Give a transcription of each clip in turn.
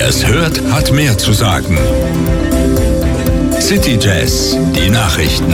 Wer es hört, hat mehr zu sagen. City Jazz, die Nachrichten.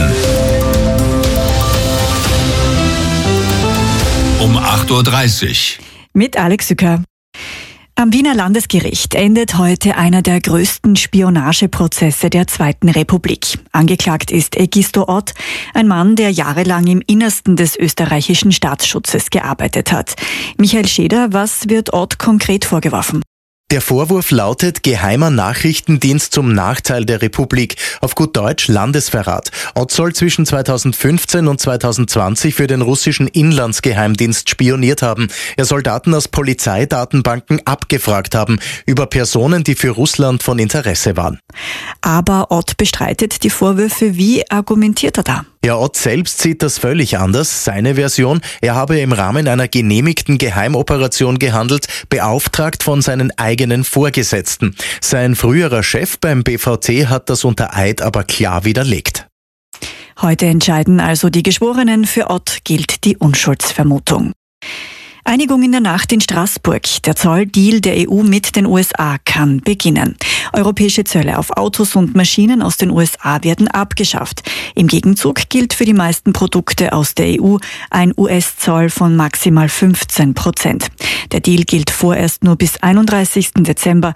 Um 8:30 Uhr. Mit Alex Sücker. Am Wiener Landesgericht endet heute einer der größten Spionageprozesse der Zweiten Republik. Angeklagt ist Egisto Ott, ein Mann, der jahrelang im Innersten des österreichischen Staatsschutzes gearbeitet hat. Michael Scheder, was wird Ott konkret vorgeworfen? Der Vorwurf lautet geheimer Nachrichtendienst zum Nachteil der Republik, auf gut Deutsch Landesverrat. Ott soll zwischen 2015 und 2020 für den russischen Inlandsgeheimdienst spioniert haben. Er soll Daten aus Polizeidatenbanken abgefragt haben über Personen, die für Russland von Interesse waren. Aber Ott bestreitet die Vorwürfe. Wie argumentiert er da? Ja, Ott selbst sieht das völlig anders. Seine Version: Er habe im Rahmen einer genehmigten Geheimoperation gehandelt, beauftragt von seinen eigenen Vorgesetzten. Sein früherer Chef beim BVT hat das unter Eid aber klar widerlegt. Heute entscheiden also die Geschworenen. Für Ott gilt die Unschuldsvermutung. Einigung in der Nacht in Straßburg. Der Zolldeal der EU mit den USA kann beginnen. Europäische Zölle auf Autos und Maschinen aus den USA werden abgeschafft. Im Gegenzug gilt für die meisten Produkte aus der EU ein US-Zoll von maximal 15%. Der Deal gilt vorerst nur bis 31. Dezember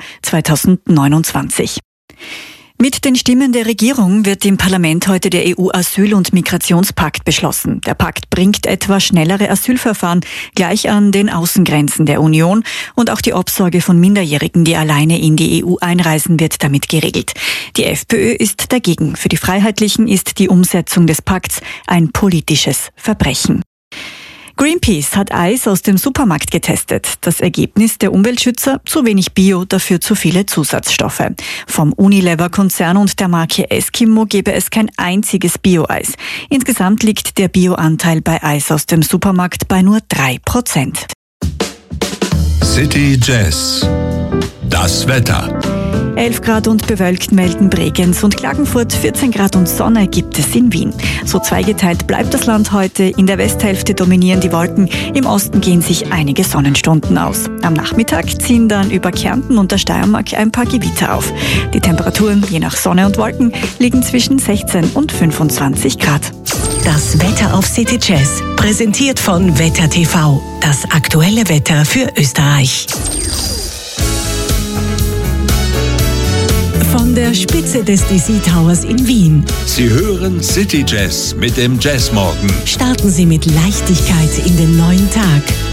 2029. Mit den Stimmen der Regierung wird im Parlament heute der EU-Asyl- und Migrationspakt beschlossen. Der Pakt bringt etwa schnellere Asylverfahren gleich an den Außengrenzen der Union und auch die Obsorge von Minderjährigen, die alleine in die EU einreisen, wird damit geregelt. Die FPÖ ist dagegen. Für die Freiheitlichen ist die Umsetzung des Pakts ein politisches Verbrechen. Greenpeace hat Eis aus dem Supermarkt getestet. Das Ergebnis der Umweltschützer: zu wenig Bio, dafür zu viele Zusatzstoffe. Vom Unilever-Konzern und der Marke Eskimo gebe es kein einziges Bio-Eis. Insgesamt liegt der Bio-Anteil bei Eis aus dem Supermarkt bei nur 3%. City Jazz, das Wetter. 11 Grad und bewölkt melden Bregenz und Klagenfurt, 14 Grad und Sonne gibt es in Wien. So zweigeteilt bleibt das Land heute. In der Westhälfte dominieren die Wolken, im Osten gehen sich einige Sonnenstunden aus. Am Nachmittag ziehen dann über Kärnten und der Steiermark ein paar Gewitter auf. Die Temperaturen je nach Sonne und Wolken liegen zwischen 16 und 25 Grad. Das Wetter auf City Jazz, präsentiert von Wetter TV. Das aktuelle Wetter für Österreich. Von der Spitze des DC Towers in Wien. Sie hören City Jazz mit dem Jazzmorgen. Starten Sie mit Leichtigkeit in den neuen Tag.